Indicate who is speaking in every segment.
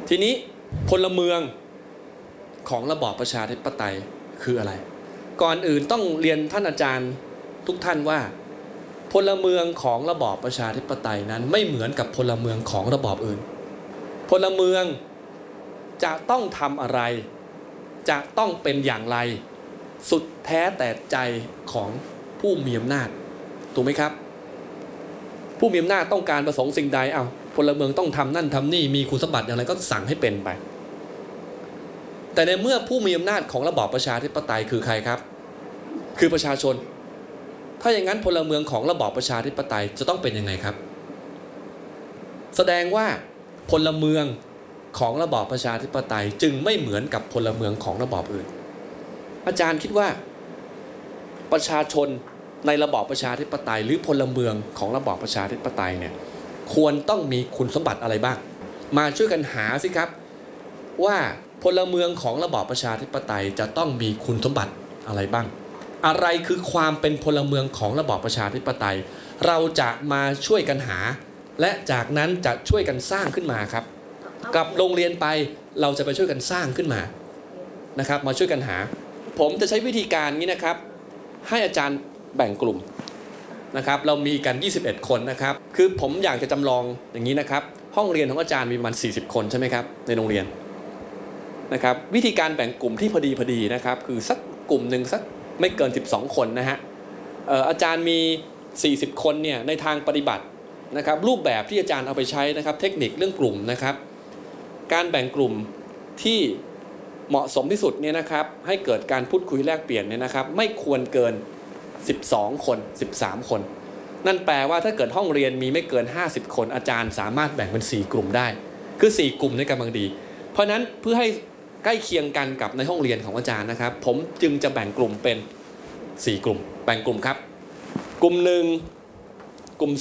Speaker 1: ทีนี้พลเมืองของระบอบประชาธิปไตยคืออะไรก่อนอื่นต้องเรียนท่านอาจารย์ทุกท่านว่าพลเมืองของระบอบประชาธิปไตยนั้นไม่เหมือนกับพลเมืองของระบอบอื่นพลเมืองจะต้องทำอะไรจะต้องเป็นอย่างไรสุดแท้แต่ใจของผู้มีอำนาจถูกไหมครับผู้มีอำนาจต้องการประสงค์สิ่งใดพลเมืองต้องทำนั่นทำนี่มีคุณสมบัติอย่างไรก็สั่งให้เป็นไปแต่ในเมื่อผู้มีอำนาจของระบอบประชาธิปไตยคือใครครับคือประชาชนถ้าอย่างนั้นพลเมืองของระบอบประชาธิปไตยจะต้องเป็นยังไงครับแสดงว่าพลเมืองของระบอบประชาธิปไตยจึงไม่เหมือนกับพลเมืองของระบอบอื่นอาจารย์คิดว่าประชาชนในระบอบประชาธิปไตยหรือพลเมืองของระบอบประชาธิปไตยเนี่ยควรต้องมีคุณสมบัติอะไรบ้างมาช่วยกันหาสิครับว่าพลเมืองของระบอบประชาธิปไตยจะต้องมีคุณสมบัติอะไรบ้างอะไรคือความเป็นพลเมืองของระบอบประชาธิปไตยเราจะมาช่วยกันหาและจากนั้นจะช่วยกันสร้างขึ้นมาครับกลับโรงเรียนไปเราจะไปช่วยกันสร้างขึ้นมานะครับมาช่วยกันหาผมจะใช้วิธีการนี้นะครับให้อาจารย์แบ่งกลุ่มนะครับเรามีกัน21คนนะครับคือผมอยากจะจำลองอย่างนี้นะครับห้องเรียนของอาจารย์มีประมาณ40คนใช่ไหมครับในโรงเรียนนะครับวิธีการแบ่งกลุ่มที่พอดีนะครับคือสักกลุ่มหนึ่งสักไม่เกิน12คนนะฮะอาจารย์มี40คนเนี่ยในทางปฏิบัตินะครับรูปแบบที่อาจารย์เอาไปใช้นะครับเทคนิคเรื่องกลุ่มนะครับการแบ่งกลุ่มที่เหมาะสมที่สุดเนี่ยนะครับให้เกิดการพูดคุยแลกเปลี่ยนเนี่ยนะครับไม่ควรเกิน12คน13คนนั่นแปลว่าถ้าเกิดห้องเรียนมีไม่เกิน50คนอาจารย์สามารถแบ่งเป็น4กลุ่มได้คือ4กลุ่มในกำลังดีเพราะนั้นเพื่อให้ใกล้เคียงกันกับในห้องเรียนของอาจารย์นะครับผมจึงจะแบ่งกลุ่มเป็น4กลุ่มแบ่งกลุ่มครับกลุ่ม1กลุ่ม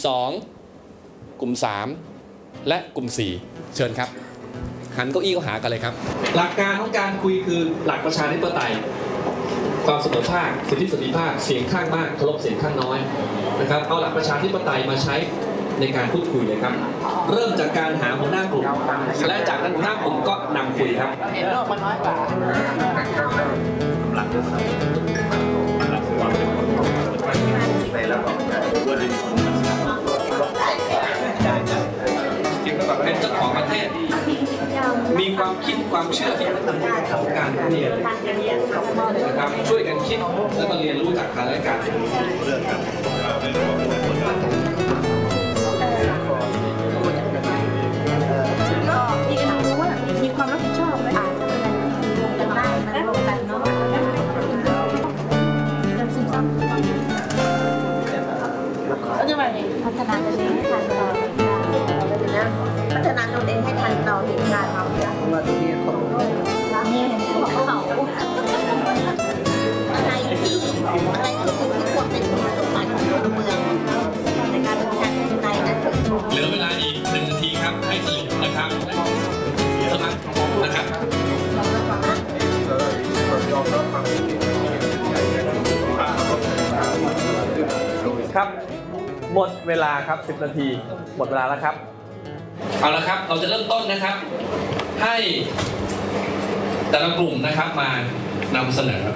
Speaker 1: 2กลุ่ม3และกลุ่ม4เชิญครับหันเก้าอี้เข้าหากันเลยครับหลักการของการคุยคือหลักประชาธิปไตยความเสมอภาคสิทธิเสรีภาพเสียงข้างมากเคารพเสียงข้างน้อยนะครับเอาหลักประชาธิปไตยมาใช้ในการพูดคุยเลยครับเริ่มจากการหาหัวหน้ากลุ่มและจากนั้นหัวหน้ากลุ่มก็นำคุยครับ
Speaker 2: เห็นโลกมันน้อยกว่า
Speaker 1: เป็นเจ้าของประเทศมีความคิดความเชื่อที่เป็นของการเรียนนะครับช่วยกันคิดแล้วก็เรียนรู้จากกันและกัน
Speaker 2: ก็มีการรู้ว่ามีความรับผิดชอบไหมลงกันได้มันลงกันเนาะก็จะมาพัฒนาตัวเองให้ทันเราพัฒนาตัวเองให้ทันเราเห็นการเราเนี่ยว่าตัวนี้เขาเนี่ยเขาอะไรที่อะไรคือสิ่งที่ควรเป็นคุณสมบัติของเมืองในการทำงานในนั้น
Speaker 1: เหลือเวลาอีก1 นาทีครับให้สรุปนะครับสมัครนะครับครับหมดเวลาครับ10 นาทีหมดเวลาแล้วครับเอาละครับเราจะเริ่มต้นนะครับให้แต่ละกลุ่มนะครับมานำเสนอ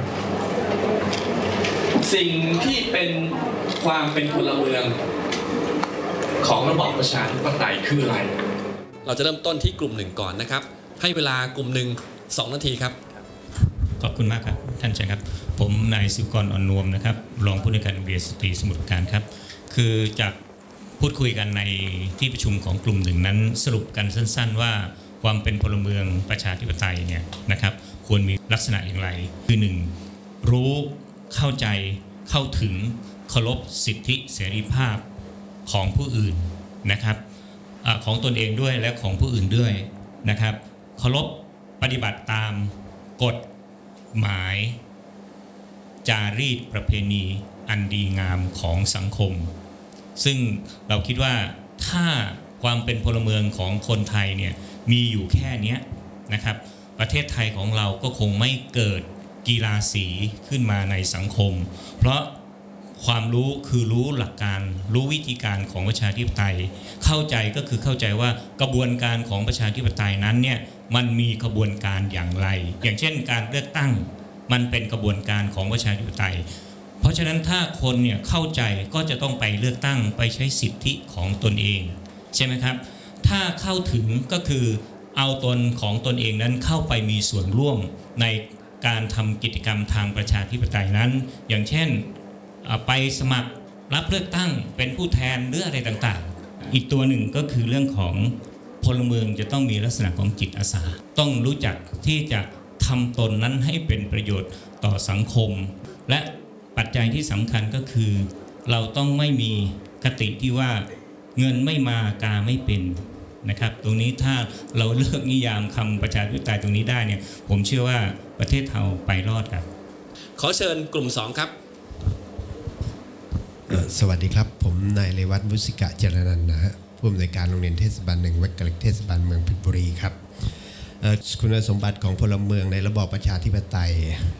Speaker 1: สิ่งที่เป็นความเป็นพลเมืองของระบอบประชาธิปไตยคืออะไรเราจะเริ่มต้นที่กลุ่ม1ก่อนนะครับให้เวลากลุ่ม2 นาทีครับ
Speaker 3: ขอบคุณมากครับท่านอาจารย์ครับผมนายสุกรอ่อนนวมนะครับรองผู้ในวยการโรงเรียนสตรีสมุทรปราการครับคือจากพูดคุยกันในที่ประชุมของกลุ่ม1นั้นสรุปกันสั้นๆว่าความเป็นพลเมืองประชาธิปไตยเนี่ยนะครับควรมีลักษณะอย่างไรคือ1รู้เข้าใจเข้าถึงเคารพสิทธิเสรีภาพของผู้อื่นนะครับของตนเองด้วยและของผู้อื่นด้วยนะครับเคารพปฏิบัติตามกฎหมายจารีตประเพณีอันดีงามของสังคมซึ่งเราคิดว่าถ้าความเป็นพลเมืองของคนไทยเนี่ยมีอยู่แค่นี้นะครับประเทศไทยของเราก็คงไม่เกิดกีฬาสีขึ้นมาในสังคมเพราะความรู้คือรู้หลักการรู้วิธีการของประชาธิปไตยเข้าใจก็คือเข้าใจว่ากระบวนการของประชาธิปไตยนั้นเนี่ยมันมีกระบวนการอย่างไรอย่างเช่นการเลือกตั้งมันเป็นกระบวนการของประชาธิปไตยเพราะฉะนั้นถ้าคนเนี่ยเข้าใจก็จะต้องไปเลือกตั้งไปใช้สิทธิของตนเองใช่ไหมครับถ้าเข้าถึงก็คือเอาตนของตนเองนั้นเข้าไปมีส่วนร่วมในการทำกิจกรรมทางประชาธิปไตยนั้นอย่างเช่นไปสมัครรับเลือกตั้งเป็นผู้แทนหรืออะไรต่างๆอีกตัวหนึ่งก็คือเรื่องของพลเมืองจะต้องมีลักษณะของจิตอาสาต้องรู้จักที่จะทำตนนั้นให้เป็นประโยชน์ต่อสังคมและปัจจัยที่สำคัญก็คือเราต้องไม่มีคติที่ว่าเงินไม่มากาไม่เป็นนะครับตรงนี้ถ้าเราเลิกนิยามคำประชาธิปไตยตรงนี้ได้เนี่ยผมเชื่อว่าประเทศเราไปรอดครับ
Speaker 1: ขอเชิญกลุ่ม2ครับ
Speaker 4: สวัสดีครับผมนายเรวัตมุสิกะเจรนันท์นะฮะผู้อำนวยการโรงเรียนเทศบาล1วัดกะเหล็กเทศบาลเมืองเพชรบุรีครับคุณสมบัติของพลเมืองในระบอบประชาธิปไตย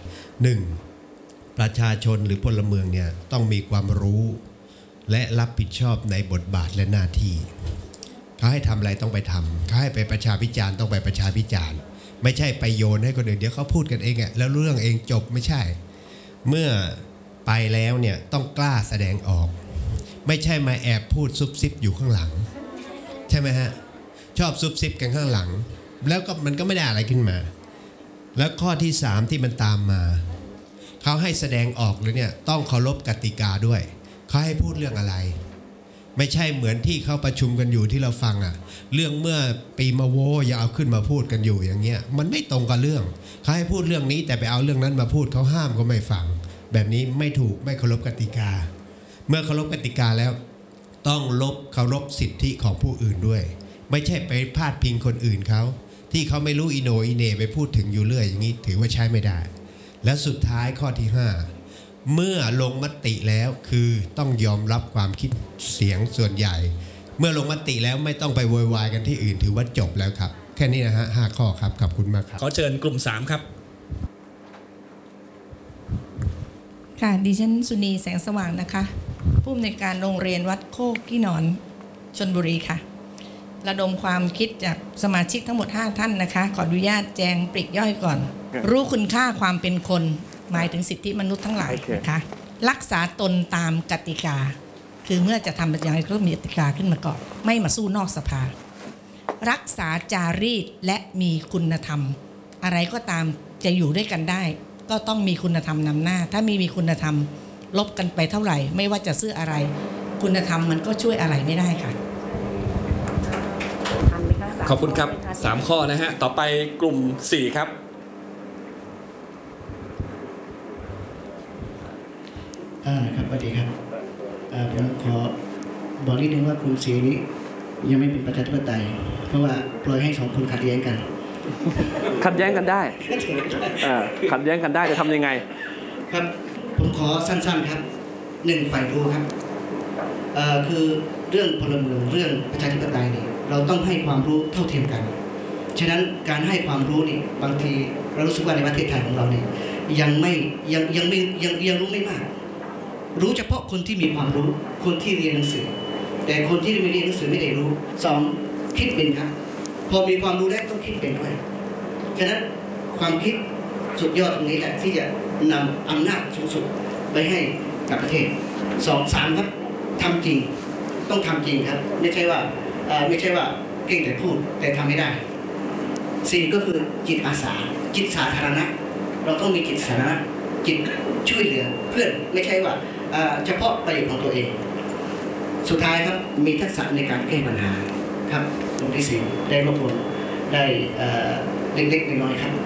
Speaker 4: 1. ประชาชนหรือพลเมืองเนี่ยต้องมีความรู้และรับผิดชอบในบทบาทและหน้าที่เขาให้ทำอะไรต้องไปทำเขาให้ไปประชาพิจารณ์ต้องไปประชาพิจารณ์ไม่ใช่ไปโยนให้คนอื่นเดี๋ยวเขาพูดกันเองอ่ะแล้วเรื่องเองจบไม่ใช่เมื่อไปแล้วเนี่ยต้องกล้าแสดงออกไม่ใช่มาแอบพูดซุบซิบอยู่ข้างหลังใช่ไหมฮะชอบซุบซิบกันข้างหลังแล้วก็มันก็ไม่ได้อะไรขึ้นมาแล้วข้อที่3ที่มันตามมาเขาให้แสดงออกเลยเนี่ยต้องเคารพกติกาด้วยเขาให้พูดเรื่องอะไรไม่ใช่เหมือนที่เขาประชุมกันอยู่ที่เราฟังอ่ะเรื่องเมื่อปีมะโวอย่าเอาขึ้นมาพูดกันอยู่อย่างเงี้ยมันไม่ตรงกับเรื่องเขาให้พูดเรื่องนี้แต่ไปเอาเรื่องนั้นมาพูดเขาห้ามก็ไม่ฟังแบบนี้ไม่ถูกไม่เคารพกติกาเมื่อเคารพกติกาแล้วต้องเคารพสิทธิของผู้อื่นด้วยไม่ใช่ไปพาดพิงคนอื่นเขาที่เขาไม่รู้อีโหนอีเหน่ไปพูดถึงอยู่เรื่อยอย่างนี้ถือว่าใช้ไม่ได้และสุดท้ายข้อที่5เมื่อลงมติแล้วคือต้องยอมรับความคิดเสียงส่วนใหญ่เมื่อลงมติแล้วไม่ต้องไปโวยวายกันที่อื่นถือว่าจบแล้วครับแค่นี้นะฮะ5ข้อครับขอบคุณมากครับ
Speaker 1: ขอเชิญกลุ่ม3ครับ
Speaker 5: ค่ะดิฉันสุนีแสงสว่างนะคะผู้อำนวยการโรงเรียนวัดโคกกี้หนอนชลบุรีค่ะระดมความคิดจากสมาชิกทั้งหมด5ท่านนะคะขออนุญาตแจงปลีกย่อยก่อนรู้คุณค่าความเป็นคนหมายถึงสิทธิมนุษย์ทั้งหลายนะคะรักษาตนตามกติกาคือเมื่อจะทำอย่างไรก็มีกติกาขึ้นมาก่อนไม่มาสู้นอกสภารักษาจารีตและมีคุณธรรมอะไรก็ตามจะอยู่ด้วยกันได้ก็ต้องมีคุณธรรมนำหน้าถ้ามีคุณธรรมลบกันไปเท่าไหร่ไม่ว่าจะซื้ออะไรคุณธรรมมันก็ช่วยอะไรไม่ได้ค่ะ
Speaker 1: ขอบคุณครับ3ข้อนะฮะต่อไปกลุ่ม4ครับ
Speaker 6: ครับสวัสดีครับผมขอบอกนิดนึงว่ากลุ่มสีนี้ยังไม่เป็นประชาธิปไตยเพราะว่าปล่อยให้2คนขัดแย้งกัน
Speaker 7: ขัดแย้งกันได้ขัดแย้งกันได้จะทำยังไง
Speaker 6: ครับผมขอสั้นๆครับ1ฝ่ายรู้ครับคือเรื่องพลเมืองเรื่องประชาธิปไตยนี่เราต้องให้ความรู้เท่าเทียมกันฉะนั้นการให้ความรู้นี่บางทีเรารู้สึกว่าในประเทศไทยของเรานี่ยังรู้ไม่มากรู้เฉพาะคนที่มีความรู้คนที่เรียนหนังสือแต่คนที่ไม่เรียนหนังสือไม่ได้รู้2คิดเป็นครับพอมีความรู้แล้วต้องคิดเป็นด้วยฉะนั้นความคิดสุดยอดตรงนี้แหละที่จะนำอำนาจสูงสุดไปให้กับประเทศ3ครับทำจริงต้องทำจริงครับไม่ใช่ว่าเก่งแต่พูดแต่ทำไม่ได้4ก็คือจิตอาสาจิตสาธารณะเราต้องมีจิตสาธารณะจิตช่วยเหลือเพื่อนไม่ใช่ว่าเฉพาะประโยชน์ของตัวเองสุดท้ายครับมีทักษะในการแก้ปัญหาครับตรงที่4ได้รวบรวมได้เล็กๆน้อยๆครับ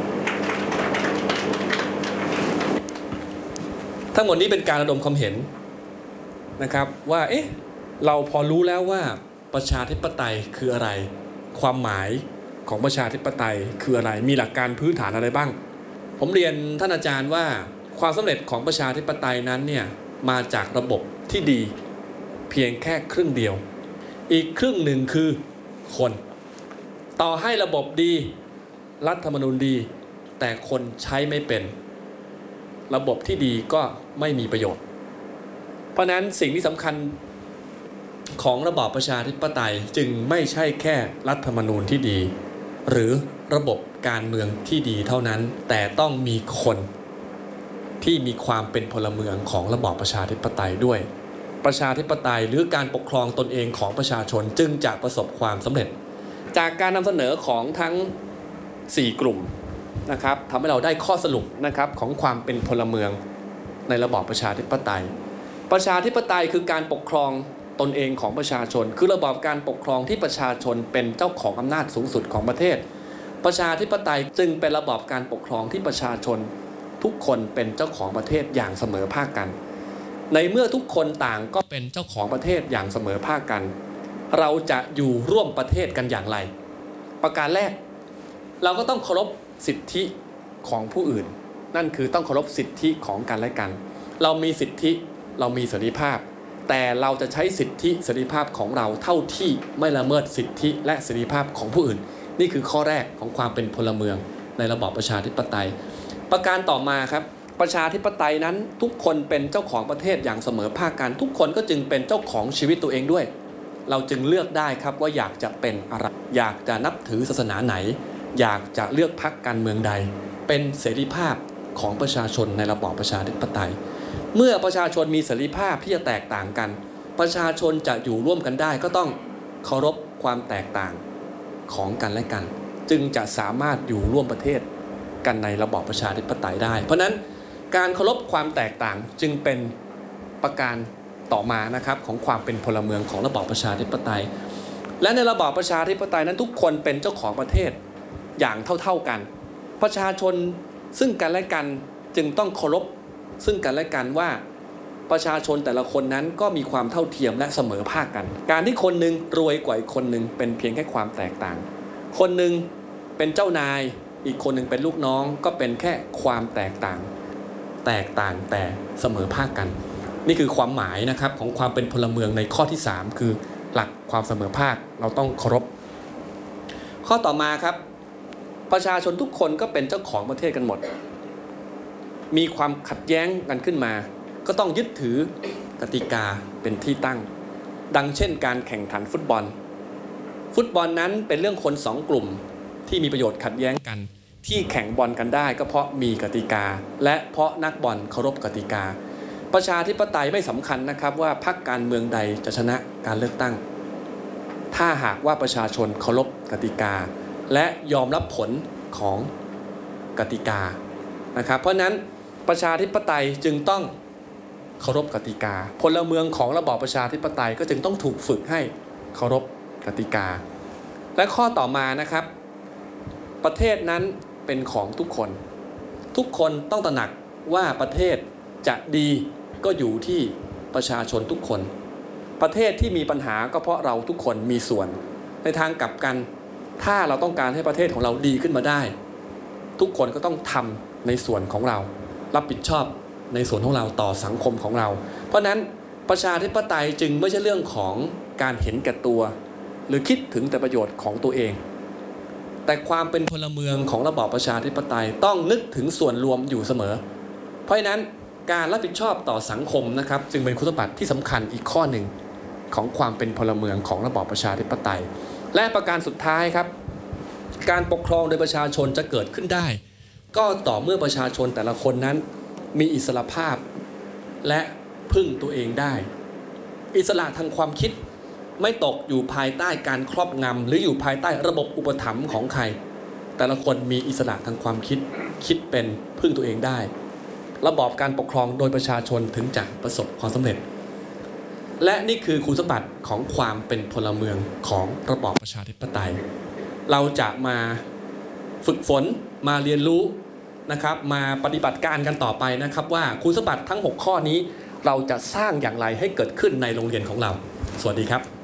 Speaker 1: ทั้งหมดนี้เป็นการระดมความเห็นนะครับว่าเราพอรู้แล้วว่าประชาธิปไตยคืออะไรความหมายของประชาธิปไตยคืออะไรมีหลักการพื้นฐานอะไรบ้างผมเรียนท่านอาจารย์ว่าความสำเร็จของประชาธิปไตยนั้นเนี่ยมาจากระบบที่ดีเพียงแค่ครึ่งเดียวอีกครึ่งหนึ่งคือคนต่อให้ระบบดีรัฐธรรมนูญดีแต่คนใช้ไม่เป็นระบบที่ดีก็ไม่มีประโยชน์ราะฉะนั้นสิ่งที่สำคัญของระบอบประชาธิปไตยจึงไม่ใช่แค่รัฐธรรมนูญที่ดี หรือระบบการเมืองที่ดีเท่านั้นแต่ต้องมีคนที่มีความเป็นพลเมืองของระบอบประชาธิปไตยด้วยประชาธิปไตยหรือการปกครองตนเองของประชาชนจึงจะประสบความสำเร็จจากการนำเสนอของทั้ง4กลุ่มนะครับทำให้เราได้ข้อสรุปนะครับของความเป็นพลเมืองในระบอบประชาธิปไตยประชาธิปไตยคือการปกครองตนเองของประชาชนคือระบอบการปกครองที่ประชาชนเป็นเจ้าของอำนาจสูงสุดของประเทศประชาธิปไตยจึงเป็นระบอบการปกครองที่ประชาชนทุกคนเป็นเจ้าของประเทศอย่างเสมอภาคกันในเมื่อทุกคนต่างก็เป็นเจ้าของประเทศอย่างเสมอภาคกันเราจะอยู่ร่วมประเทศกันอย่างไรประการแรกเราก็ต้องเคารพสิทธิของผู้อื่นนั่นคือต้องเคารพสิทธิของกันและกันเรามีสิทธิเรามีเสรีภาพแต่เราจะใช้สิทธิเสรีภาพของเราเท่าที่ไม่ละเมิดสิทธิและเสรีภาพของผู้อื่นนี่คือข้อแรกของความเป็นพลเมืองในระบอบประชาธิปไตยประการต่อมาครับประชาธิปไตยนั้นทุกคนเป็นเจ้าของประเทศอย่างเสมอภาคกันทุกคนก็จึงเป็นเจ้าของชีวิตตัวเองด้วยเราจึงเลือกได้ครับว่าอยากจะเป็นอะไรอยากจะนับถือศาสนาไหนอยากจะเลือกพรรคการเมืองใดเป็นเสรีภาพของประชาชนในระบอบประชาธิปไตยเมื่อประชาชนมีเสรีภาพที่จะแตกต่างกันประชาชนจะอยู่ร่วมกันได้ก็ต้องเคารพความแตกต่างของกันและกันจึงจะสามารถอยู่ร่วมประเทศกันในระบอบประชาธิปไตยได้เพราะนั้นการเคารพความแตกต่างจึงเป็นประการต่อมานะครับของความเป็นพลเมืองของระบอบประชาธิปไตยและในระบอบประชาธิปไตยนั้นทุกคนเป็นเจ้าของประเทศอย่างเท่ากันประชาชนซึ่งกันและกันจึงต้องเคารพซึ่งกันและกันว่าประชาชนแต่ละคนนั้นก็มีความเท่าเทียมและเสมอภาคกันการที่คนหนึ่งรวยกว่าอีกคนหนึ่งเป็นเพียงแค่ความแตกต่างคนหนึ่งเป็นเจ้านายอีกคนหนึ่งเป็นลูกน้องก็เป็นแค่ความแตกต่างแต่เสมอภาคกันนี่คือความหมายนะครับของความเป็นพลเมืองในข้อที่3คือหลักความเสมอภาคเราต้องเคารพข้อต่อมาครับประชาชนทุกคนก็เป็นเจ้าของประเทศกันหมดมีความขัดแย้งกันขึ้นมาก็ต้องยึดถือกติกาเป็นที่ตั้งดังเช่นการแข่งขันฟุตบอลนั้นเป็นเรื่องคน2กลุ่มที่มีประโยชน์ขัดแย้งกันที่แข่งบอลกันได้ก็เพราะมีกติกาและเพราะนักบอลเคารพกติกาประชาธิปไตยไม่สำคัญนะครับว่าพรรคการเมืองใดจะชนะการเลือกตั้งถ้าหากว่าประชาชนเคารพกติกาและยอมรับผลของกติกานะครับเพราะนั้นประชาธิปไตยจึงต้องเคารพกติกาพลเมืองของระบอบประชาธิปไตยก็จึงต้องถูกฝึกให้เคารพกติกาและข้อต่อมานะครับประเทศนั้นเป็นของทุกคนต้องตระหนักว่าประเทศจะดีก็อยู่ที่ประชาชนทุกคนประเทศที่มีปัญหาก็เพราะเราทุกคนมีส่วนในทางกลับกันถ้าเราต้องการให้ประเทศของเราดีขึ้นมาได้ทุกคนก็ต้องทำในส่วนของเรารับผิดชอบในส่วนของเราต่อสังคมของเราเพราะนั้นประชาธิปไตยจึงไม่ใช่เรื่องของการเห็นแก่ตัวหรือคิดถึงแต่ประโยชน์ของตัวเองแต่ความเป็นพลเมืองของระบอบประชาธิปไตยต้องนึกถึงส่วนรวมอยู่เสมอเพราะฉะนั้นการรับผิดชอบต่อสังคมนะครับจึงเป็นคุณสมบัติที่สำคัญอีกข้อหนึ่งของความเป็นพลเมืองของระบอบประชาธิปไตยและประการสุดท้ายครับการปกครองโดยประชาชนจะเกิดขึ้นได้ก็ต่อเมื่อประชาชนแต่ละคนนั้นมีอิสรภาพและพึ่งตัวเองได้อิสระทางความคิดไม่ตกอยู่ภายใต้การครอบงำหรืออยู่ภายใต้ระบบอุปถัมภ์ของใครแต่ละคนมีอิสระทางความคิดเป็นพึ่งตัวเองได้ระบอบการปกครองโดยประชาชนถึงจะประสบความสำเร็จและนี่คือคุณสมบัติของความเป็นพลเมืองของระบอบประชาธิปไตยเราจะมาฝึกฝนมาเรียนรู้นะครับมาปฏิบัติการกันต่อไปนะครับว่าคุณสมบัติทั้ง6ข้อนี้เราจะสร้างอย่างไรให้เกิดขึ้นในโรงเรียนของเราสวัสดีครับ